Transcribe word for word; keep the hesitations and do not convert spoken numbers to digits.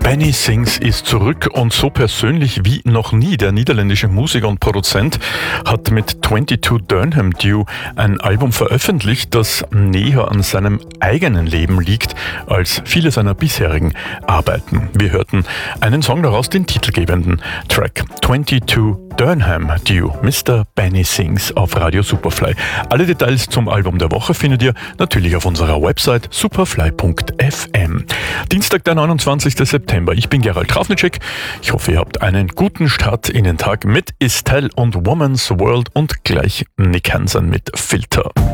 Benny Sings ist zurück und so persönlich wie noch nie. Der niederländische Musiker und Produzent hat mit zweiundzwanzig Durham Dew ein Album veröffentlicht, das näher an seinem eigenen Leben liegt als viele seiner bisherigen Arbeiten. Wir hörten einen Song daraus, den titelgebenden Track zweiundzwanzig Durham Dew, Mister Benny Sings auf Radio Superfly. Alle Details zum Album der Woche findet ihr natürlich auf unserer Website superfly punkt f m. Dienstag, der neunundzwanzigster September. Ich bin Gerald Trafnicek. Ich hoffe, ihr habt einen guten Start in den Tag mit Estelle und Woman's World und gleich Nick Hansen mit Filter.